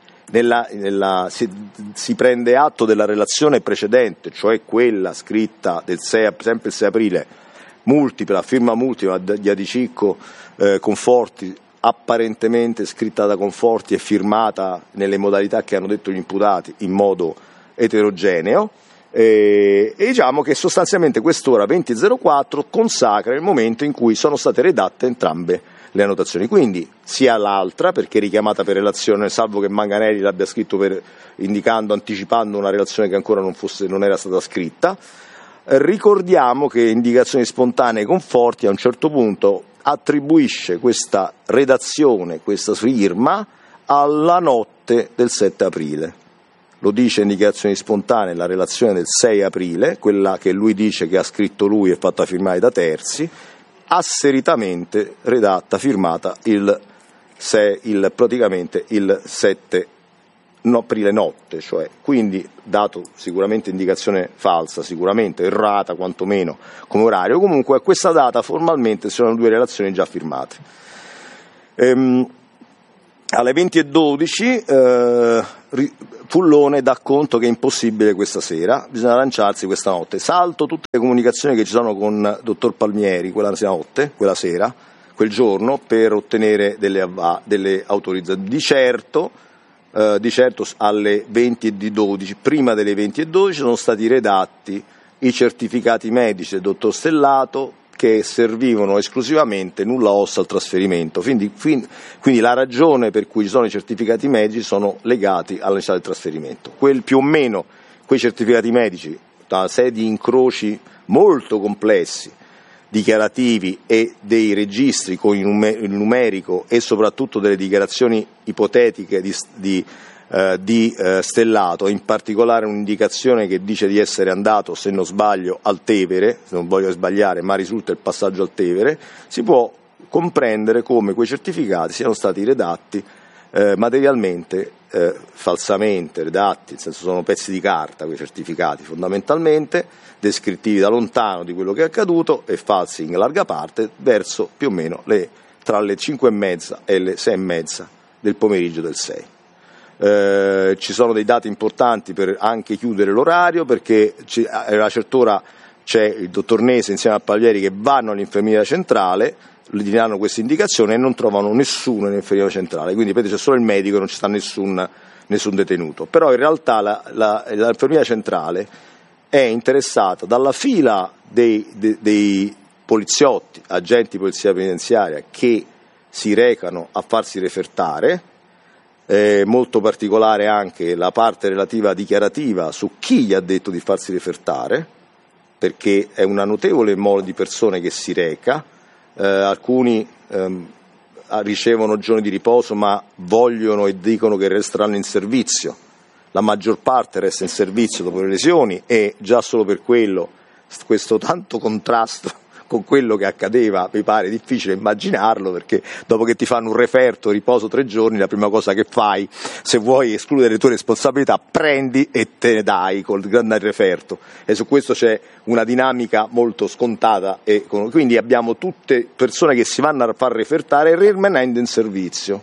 A: si prende atto della relazione precedente, cioè quella scritta sempre il 6 aprile, multipla, firma multipla di Adicicco Conforti, apparentemente scritta da Conforti e firmata nelle modalità che hanno detto gli imputati in modo eterogeneo, e diciamo che sostanzialmente quest'ora 20:04 consacra il momento in cui sono state redatte entrambe le annotazioni, quindi sia l'altra perché richiamata per relazione, salvo che Manganelli l'abbia scritto anticipando una relazione che ancora non era stata scritta. Ricordiamo che indicazioni spontanee Conforti a un certo punto attribuisce questa redazione, questa firma, alla notte del 7 aprile. Lo dice in dichiarazioni spontanee la relazione del 6 aprile, quella che lui dice che ha scritto lui e fatta firmare da terzi, asseritamente redatta, firmata praticamente il 7 aprile notte, cioè, quindi dato sicuramente indicazione falsa, sicuramente errata quantomeno come orario, comunque a questa data formalmente sono 2 relazioni già firmate. Alle 20:12 Fullone dà conto che è impossibile questa sera, bisogna lanciarsi questa notte. Salto tutte le comunicazioni che ci sono con dottor Palmieri quella sera, quel giorno, per ottenere delle autorizzazioni. Di certo alle 20:12, prima delle 20:12, sono stati redatti i certificati medici del dottor Stellato che servivano esclusivamente nulla osta al trasferimento, quindi la ragione per cui ci sono i certificati medici sono legati alla necessità del trasferimento. Più o meno quei certificati medici, da una serie di incroci molto complessi, dichiarativi e dei registri con il numerico e soprattutto delle dichiarazioni ipotetiche di Stellato, in particolare un'indicazione che dice di essere andato, se non sbaglio, al Tevere, se non voglio sbagliare, ma risulta il passaggio al Tevere, si può comprendere come quei certificati siano stati redatti materialmente falsamente redatti, nel senso sono pezzi di carta quei certificati fondamentalmente, descrittivi da lontano di quello che è accaduto e falsi in larga parte, verso più o meno tra le 5:30 e le 6:30 del pomeriggio del 6. Ci sono dei dati importanti per anche chiudere l'orario, perché a una certa ora c'è il dottor Nese insieme a Palmieri che vanno all'infermeria centrale, gli danno questa indicazione e non trovano nessuno all'infermeria centrale, quindi c'è solo il medico e non ci sta nessun detenuto. Però in realtà l'infermeria centrale è interessata dalla fila dei poliziotti, agenti di polizia penitenziaria che si recano a farsi refertare, molto particolare anche la parte relativa dichiarativa su chi gli ha detto di farsi refertare, perché è una notevole mole di persone che si reca, alcuni ricevono giorni di riposo ma vogliono e dicono che resteranno in servizio, la maggior parte resta in servizio dopo le lesioni e già solo per quello questo tanto contrasto con quello che accadeva mi pare difficile immaginarlo, perché dopo che ti fanno un referto, riposo 3 giorni, la prima cosa che fai, se vuoi escludere le tue responsabilità, prendi e te ne dai col grande referto, e su questo c'è una dinamica molto scontata e quindi abbiamo tutte persone che si vanno a far refertare rimanendo in servizio.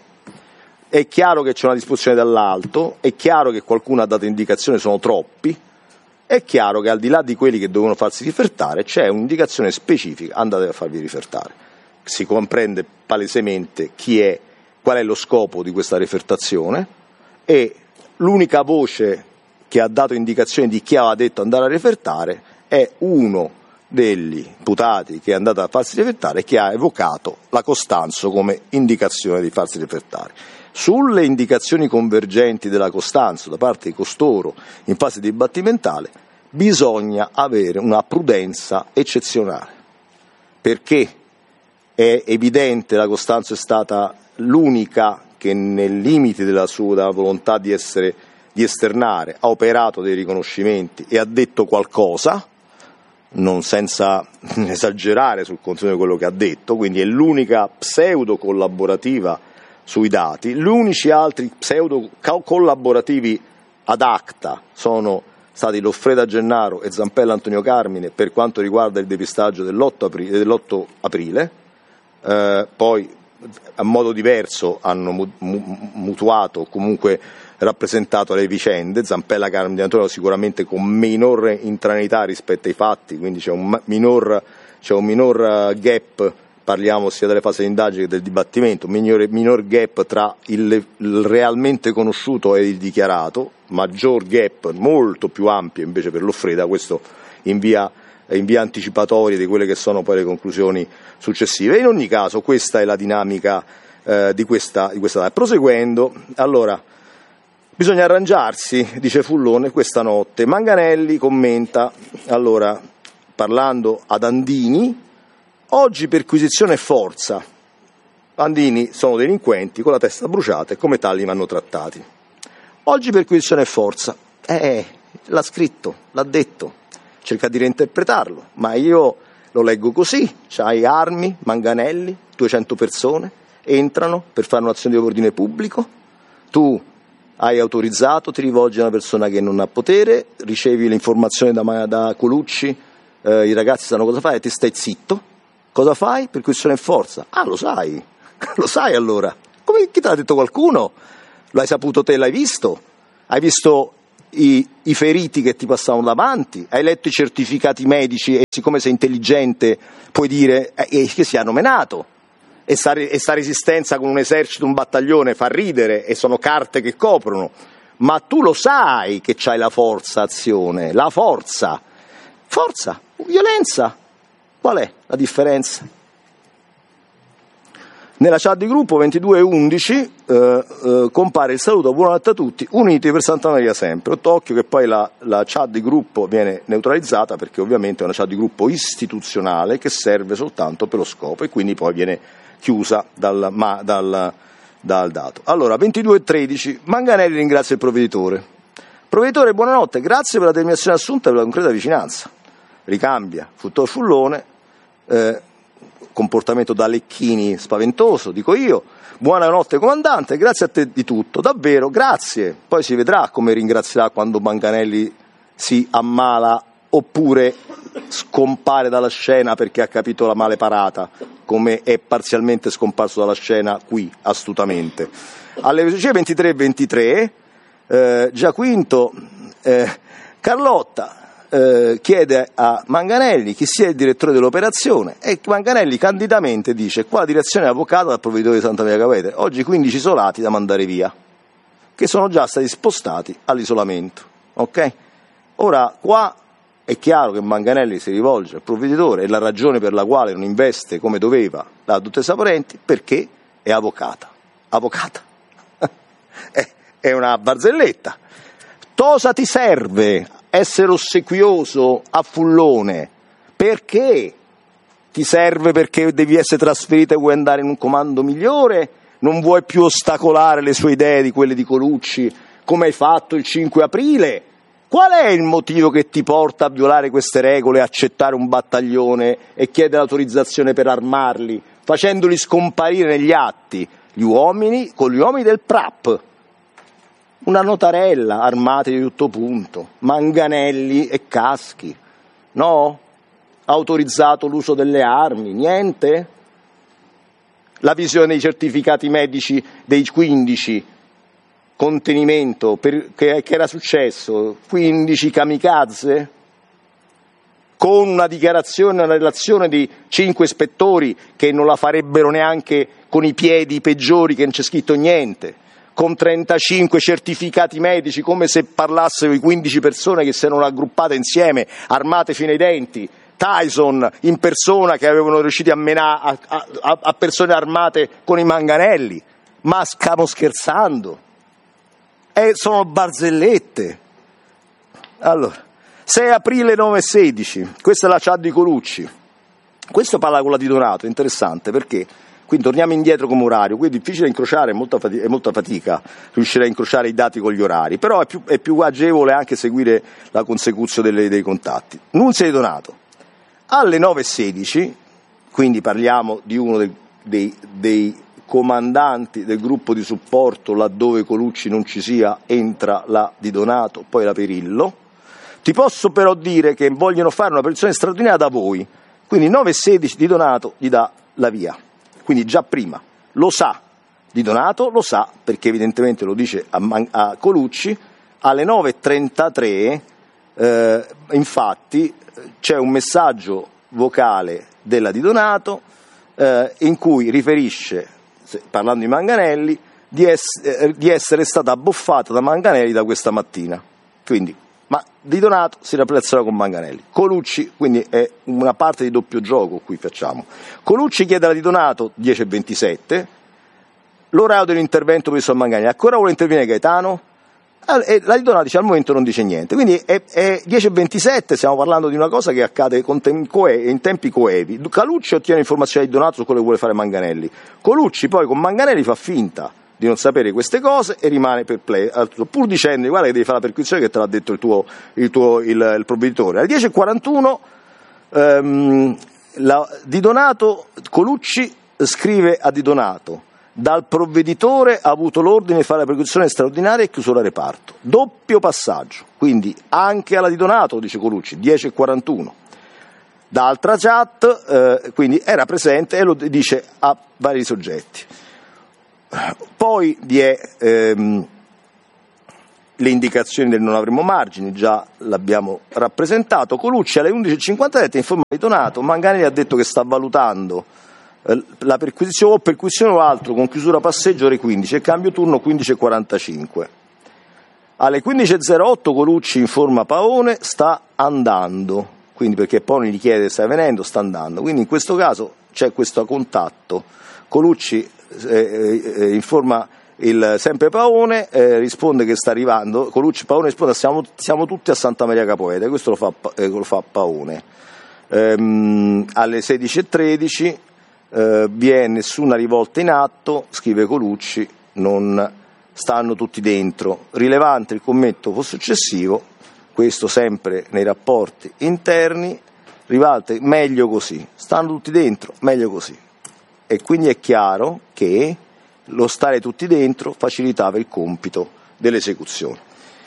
A: È chiaro che c'è una disposizione dall'alto, è chiaro che qualcuno ha dato indicazione, sono troppi. È chiaro che al di là di quelli che devono farsi rifertare c'è un'indicazione specifica: andate a farvi rifertare. Si comprende palesemente qual è lo scopo di questa refertazione, e l'unica voce che ha dato indicazione di chi aveva detto andare a refertare è uno degli imputati che è andato a farsi refertare e che ha evocato la Costanzo come indicazione di farsi refertare. Sulle indicazioni convergenti della Costanzo da parte di costoro in fase dibattimentale bisogna avere una prudenza eccezionale, perché è evidente la Costanzo è stata l'unica che nei limiti della sua volontà di esternare ha operato dei riconoscimenti e ha detto qualcosa, non senza esagerare sul contenuto di quello che ha detto, quindi è l'unica pseudo collaborativa sui dati. Gli unici altri pseudo collaborativi ad acta sono stati Loffreda Gennaro e Zampella Antonio Carmine per quanto riguarda il depistaggio dell'8 aprile, poi a modo diverso hanno mutuato o comunque rappresentato le vicende. Zampella Carmine Antonio sicuramente con minor intraneità rispetto ai fatti, quindi c'è un minor gap, parliamo sia delle fasi di indagine che del dibattimento, minor gap tra il realmente conosciuto e il dichiarato, maggior gap molto più ampio invece per Loffreda, questo in via anticipatoria di quelle che sono poi le conclusioni successive. In ogni caso questa è la dinamica di questa. Proseguendo, allora, bisogna arrangiarsi, dice Fullone, questa notte. Manganelli commenta, allora, parlando ad Andini: oggi perquisizione e forza. Andini sono delinquenti con la testa bruciata e come tali vanno trattati. Oggi perquisizione e forza. L'ha scritto, l'ha detto, cerca di reinterpretarlo, ma io lo leggo così: c'hai armi, Manganelli, 200 persone, entrano per fare un'azione di ordine pubblico, tu hai autorizzato, ti rivolgi a una persona che non ha potere, ricevi le informazioni da Colucci, i ragazzi sanno cosa fare e ti stai zitto. Cosa fai? Perquisizione in forza. Ah, lo sai, lo sai allora. Come, chi te l'ha detto qualcuno? Lo hai saputo te, l'hai visto? Hai visto i feriti che ti passavano davanti? Hai letto i certificati medici e siccome sei intelligente puoi dire che si hanno menato. E sta resistenza con un esercito, un battaglione fa ridere e sono carte che coprono, ma tu lo sai che c'hai la forza azione, la forza, violenza, qual è la differenza? Nella chat di gruppo 22:11 compare il saluto, buonanotte a tutti, uniti per Santa Maria sempre. Occhio che poi la chat di gruppo viene neutralizzata perché ovviamente è una chat di gruppo istituzionale che serve soltanto per lo scopo e quindi poi viene chiusa dal dato. Allora, 22:13, Manganelli ringrazia il provveditore. Provveditore, buonanotte, grazie per la determinazione assunta e per la concreta vicinanza. Ricambia, fullone, comportamento da Lecchini spaventoso, dico io. Buonanotte comandante, grazie a te di tutto, davvero, grazie. Poi si vedrà come ringrazierà quando Manganelli si ammala oppure scompare dalla scena perché ha capito la male parata, come è parzialmente scomparso dalla scena qui, astutamente. Alle 23:23 Giaquinto Carlotta chiede a Manganelli chi sia il direttore dell'operazione e Manganelli candidamente dice qua la direzione è avvocata dal provveditore di Santa Maria Capua Vetere, oggi 15 isolati da mandare via, che sono già stati spostati all'isolamento. Ok? Ora qua è chiaro che Manganelli si rivolge al provveditore e la ragione per la quale non investe come doveva la dottoressa Parenti perché è avvocata. È una barzelletta. Cosa ti serve essere ossequioso a Fullone? Perché? Ti serve perché devi essere trasferito e vuoi andare in un comando migliore? Non vuoi più ostacolare le sue idee di quelle di Colucci come hai fatto il 5 aprile? Qual è il motivo che ti porta a violare queste regole, accettare un battaglione e chiedere l'autorizzazione per armarli, facendoli scomparire negli atti? Gli uomini con gli uomini del PRAP. Una notarella, armati di tutto punto, manganelli e caschi. No? Autorizzato l'uso delle armi, niente? La visione dei certificati medici dei 15, contenimento, che era successo? 15 kamikaze? Con una dichiarazione, una relazione di 5 ispettori che non la farebbero neanche con i piedi peggiori, che non c'è scritto niente. Con 35 certificati medici, come se parlassero di 15 persone che si erano raggruppate insieme, armate fino ai denti. Tyson in persona che avevano riuscito a menare a persone armate con i manganelli. Ma stiamo scherzando? Sono barzellette. Allora, 6 aprile 9:16, questa è la chat di Colucci. Questo parla con la di Donato, interessante perché... Quindi torniamo indietro come orario, qui è difficile incrociare, è molta fatica riuscire a incrociare i dati con gli orari, però è più agevole anche seguire la consecuzione dei contatti. Nunzia di Donato, alle 9:16, quindi parliamo di uno dei comandanti del gruppo di supporto, laddove Colucci non ci sia, entra la di Donato, poi la Perillo. Ti posso però dire che vogliono fare una operazione straordinaria da voi, quindi 9:16 di Donato gli dà la via. Quindi già prima lo sa di Donato, lo sa perché evidentemente lo dice a Colucci, alle 9:33 infatti c'è un messaggio vocale della di Donato in cui riferisce, parlando di Manganelli, di essere stata abboffata da Manganelli da questa mattina. Quindi, ma Di Donato si rappresenta con Manganelli. Colucci, quindi è una parte di doppio gioco qui facciamo. Colucci chiede alla Di Donato 10:27 l'orario dell'intervento previsto a Manganelli. Ancora vuole intervenire Gaetano? E la Di Donato dice al momento non dice niente. Quindi è 10:27, stiamo parlando di una cosa che accade in tempi coevi. Colucci ottiene informazioni di Donato su quello che vuole fare Manganelli. Colucci poi con Manganelli fa finta di non sapere queste cose e rimane perplesso, pur dicendo guarda che devi fare la perquisizione che te l'ha detto il provveditore. Alle 10:41 Di Donato, Colucci scrive a Di Donato Dal provveditore ha avuto l'ordine di fare la perquisizione straordinaria e chiusura reparto. Doppio passaggio, quindi anche alla di Donato, dice Colucci, 10:41. Da altra chat, quindi era presente e lo dice a vari soggetti. Poi vi è le indicazioni del non avremo margini, già l'abbiamo rappresentato. Colucci alle 11:57 informa di Donato, Manganelli ha detto che sta valutando la perquisizione o altro con chiusura passeggio ore 15 e cambio turno 15:45. Alle 15:08 Colucci informa Paone sta andando, quindi perché Paone gli chiede stai venendo, sta andando, quindi in questo caso c'è questo contatto. Colucci informa sempre Paone, risponde che sta arrivando, Paone risponde siamo tutti a Santa Maria Capoete, questo lo fa Paone. Alle 16:13 vi è nessuna rivolta in atto, scrive Colucci, non stanno tutti dentro. Rilevante il commento successivo, questo sempre nei rapporti interni, rivalte meglio così, stanno tutti dentro, meglio così. E quindi è chiaro che lo stare tutti dentro facilitava il compito dell'esecuzione.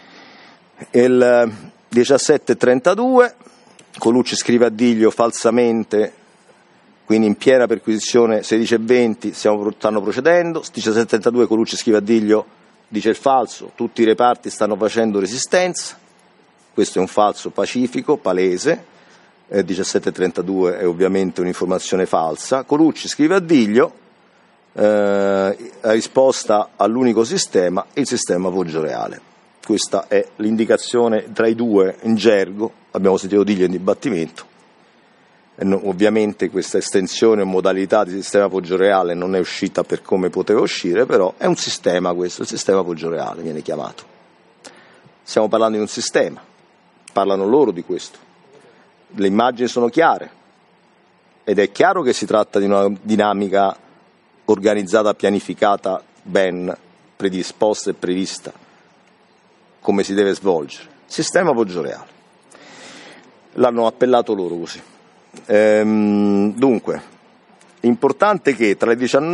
A: Il 17:32 Colucci scrive a Diglio falsamente, quindi in piena perquisizione 16:20 stanno procedendo. 17:32 Colucci scrive a Diglio, dice il falso, tutti i reparti stanno facendo resistenza, questo è un falso pacifico, palese. 17:32 è ovviamente un'informazione falsa. Colucci scrive a Diglio, la risposta all'unico sistema, il sistema Poggioreale. Questa è l'indicazione tra i due in gergo, abbiamo sentito Diglio in dibattimento. Ovviamente questa estensione o modalità di sistema Poggioreale non è uscita per come poteva uscire, però è un sistema questo, il sistema Poggioreale viene chiamato. Stiamo parlando di un sistema, parlano loro di questo. Le immagini sono chiare ed è chiaro che si tratta di una dinamica organizzata, pianificata, ben predisposta e prevista, come si deve svolgere. Sistema Poggioreale. L'hanno appellato loro così. Dunque, importante che tra le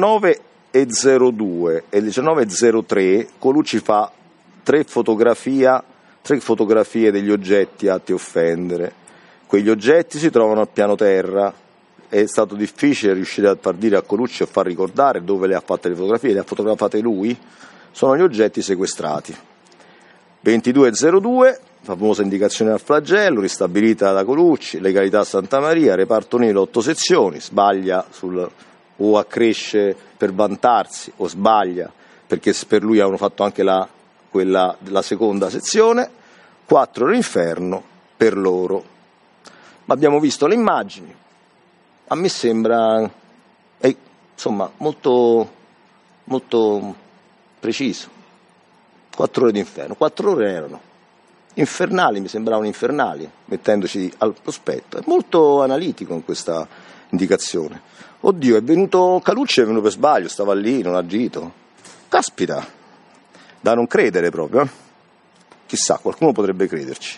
A: 19:02 e le 19:03 Colucci fa tre fotografie degli oggetti atti a offendere. Quegli oggetti si trovano al piano terra, è stato difficile riuscire a far dire a Colucci o far ricordare dove le ha fatte le fotografie, le ha fotografate lui, sono gli oggetti sequestrati. 22:02, famosa indicazione al flagello, ristabilita da Colucci, legalità a Santa Maria, reparto Nilo 8 sezioni, sbaglia o accresce per vantarsi o sbaglia perché per lui avevano fatto anche la seconda sezione, 4 l'inferno per loro. Ma abbiamo visto le immagini, a me sembra insomma molto, molto preciso. 4 ore d'inferno, 4 ore erano infernali, mi sembravano infernali, mettendoci al prospetto. È molto analitico in questa indicazione. Oddio, Colucci è venuto per sbaglio, stava lì, non ha agito. Caspita, da non credere proprio. Chissà, qualcuno potrebbe crederci.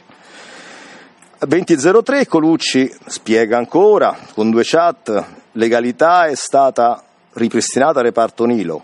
A: 20:03 Colucci spiega ancora, con 2 chat, legalità è stata ripristinata a reparto Nilo.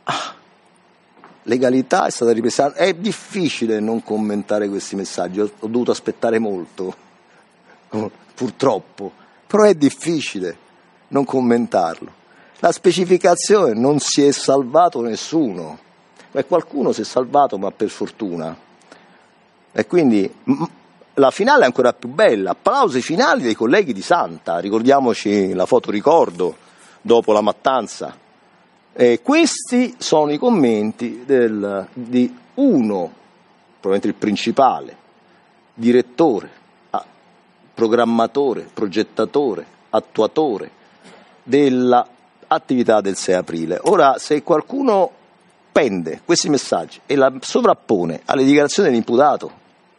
A: Legalità è stata ripristinata. È difficile non commentare questi messaggi, ho dovuto aspettare molto, purtroppo, però è difficile non commentarlo. La specificazione, non si è salvato nessuno, qualcuno si è salvato ma per fortuna, e quindi la finale è ancora più bella, applausi finali dei colleghi di Santa, ricordiamoci la fotoricordo dopo la mattanza. Questi sono i commenti di uno, probabilmente il principale, direttore, programmatore, progettatore, attuatore dell'attività del 6 aprile. Ora, se qualcuno prende questi messaggi e la sovrappone alle dichiarazioni dell'imputato,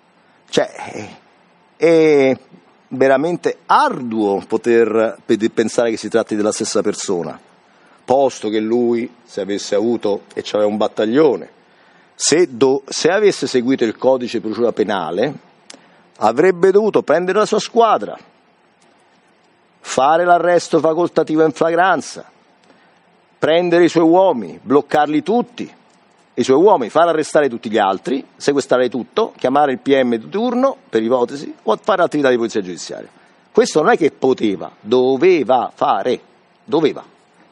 A: è veramente arduo poter pensare che si tratti della stessa persona. Posto che lui, se avesse avuto, e c'aveva un battaglione, se avesse seguito il codice di procedura penale, avrebbe dovuto prendere la sua squadra, fare l'arresto facoltativo in flagranza, prendere i suoi uomini, bloccarli tutti, i suoi uomini, far arrestare tutti gli altri, sequestrare tutto, chiamare il PM di turno, per ipotesi, o fare attività di polizia giudiziaria. Questo non è che poteva, doveva fare, doveva.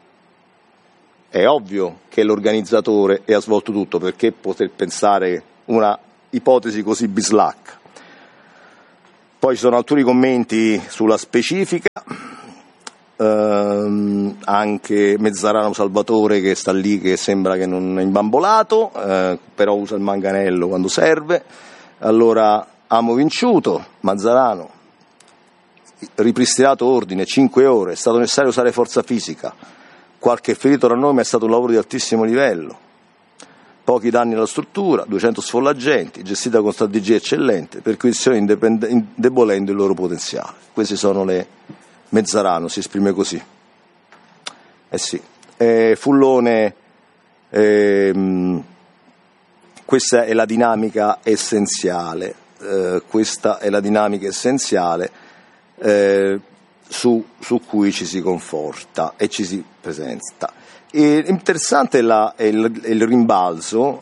A: È ovvio che l'organizzatore ha svolto tutto, perché poter pensare una ipotesi così bislacca. Poi ci sono alcuni commenti sulla specifica, anche Mezzarano Salvatore che sta lì che sembra che non è imbambolato, però usa il manganello quando serve. Allora, Amo Vinciuto, Mazzarano, ripristinato ordine, 5 ore, è stato necessario usare forza fisica, qualche ferito tra noi ma è stato un lavoro di altissimo livello. Pochi danni alla struttura, 200 sfollagenti, gestita con strategie eccellenti, perquisizioni indebolendo il loro potenziale. Queste sono le Mezzarano, si esprime così. Sì. Fullone, questa è la dinamica essenziale, su cui ci si conforta e ci si presenta. E interessante è il rimbalzo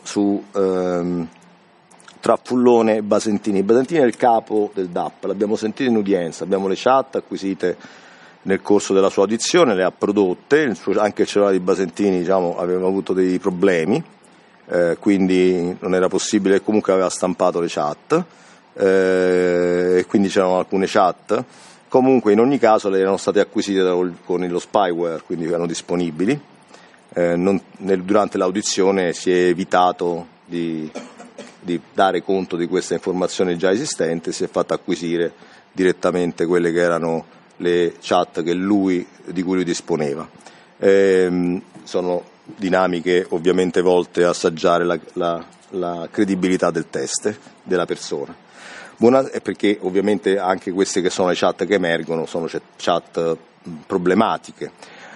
A: tra Fullone e Basentini. Basentini è il capo del DAP, l'abbiamo sentito in udienza, abbiamo le chat acquisite nel corso della sua audizione, le ha prodotte, anche il cellulare di Basentini aveva avuto dei problemi, quindi non era possibile, comunque aveva stampato le chat, e quindi c'erano alcune chat. Comunque in ogni caso le erano state acquisite con lo spyware, quindi erano disponibili. Durante l'audizione si è evitato di dare conto di questa informazione già esistente, si è fatta acquisire direttamente quelle che erano le chat di cui lui disponeva. Sono dinamiche ovviamente volte a assaggiare la credibilità del test della persona. Perché ovviamente anche queste che sono le chat che emergono sono chat problematiche.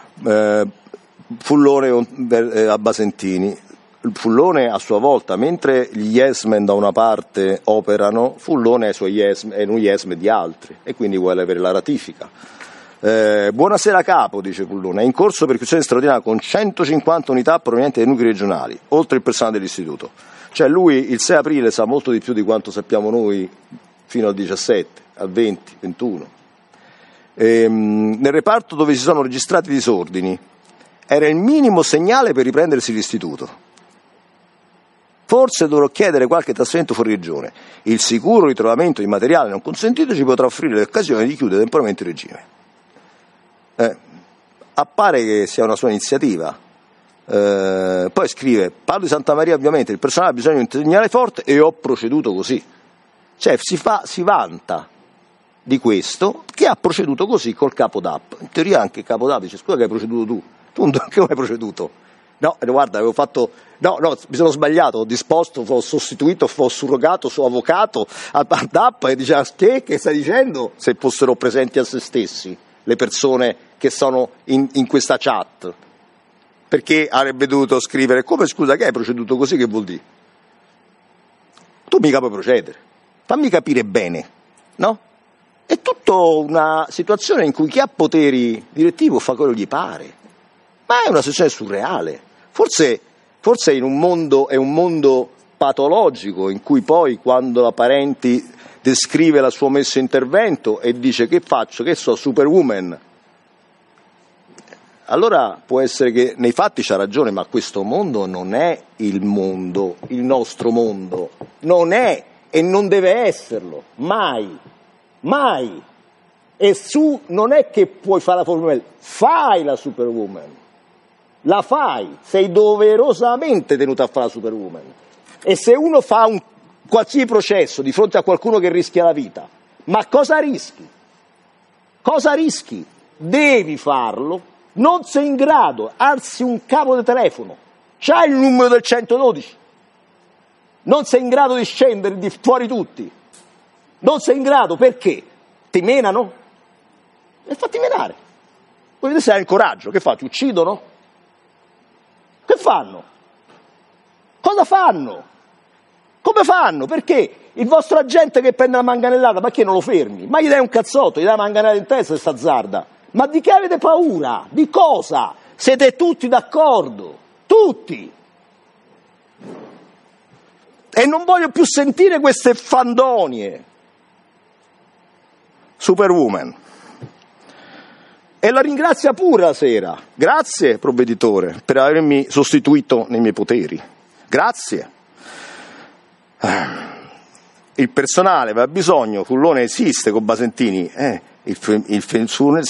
A: Fullone a Basentini. Fullone a sua volta, mentre gli yes men da una parte operano, Fullone è un yes man di altri e quindi vuole avere la ratifica. Buonasera capo, dice Fullone, è in corso perquisizione straordinaria con 150 unità provenienti dai nuclei regionali, oltre il personale dell'istituto. Cioè lui il 6 aprile sa molto di più di quanto sappiamo noi fino al 17, al 20, 21. Nel reparto dove si sono registrati disordini era il minimo segnale per riprendersi l'istituto. Forse dovrò chiedere qualche trasferimento fuori regione. Il sicuro ritrovamento di materiale non consentito ci potrà offrire l'occasione di chiudere temporaneamente il regime. Appare che sia una sua iniziativa. Poi scrive: parlo di Santa Maria, ovviamente il personale ha bisogno di un segnale forte e ho proceduto così. Cioè si vanta di questo, che ha proceduto così col capo DAP. In teoria anche il capo DAP dice: scusa che hai proceduto tu. Tu che non hai proceduto? No, guarda, avevo fatto... No, mi sono sbagliato, ho disposto, ho sostituito, ho surrogato suo avvocato al DAP e diceva: che stai dicendo? Se fossero presenti a se stessi le persone che sono in questa chat. Perché avrebbe dovuto scrivere: come, scusa, che hai proceduto così, che vuol dire? Tu mica puoi procedere, fammi capire bene, no? È tutta una situazione in cui chi ha poteri direttivi fa quello che gli pare, ma è una situazione surreale. Forse è un mondo patologico in cui poi quando la Parenti descrive la sua messa in intervento e dice: che faccio, che so, superwoman, allora può essere che nei fatti c'ha ragione, ma questo mondo non è il nostro mondo, non è e non deve esserlo, mai, e non è che puoi fare la Formula 1, fai la superwoman, la fai, sei doverosamente tenuto a fare la superwoman. E se uno fa un qualsiasi processo di fronte a qualcuno che rischia la vita, ma cosa rischi? Cosa rischi? Devi farlo, non sei in grado, alzi un capo di telefono, c'hai il numero del 112, non sei in grado di scendere di fuori tutti, non sei in grado, perché? Ti menano? E fatti menare. Vuoi vedere se hai il coraggio, che fa? Ti uccidono? Che fanno? Cosa fanno? Come fanno? Perché il vostro agente che prende la manganellata, ma che non lo fermi? Ma gli dai un cazzotto, gli dai la manganellata in testa e sta zarda. Ma di che avete paura? Di cosa? Siete tutti d'accordo, tutti. E non voglio più sentire queste fandonie. Superwoman. E la ringrazia pure la sera. Grazie, provveditore, per avermi sostituito nei miei poteri. Grazie. Il personale aveva bisogno, Fullone esiste con Basentini, il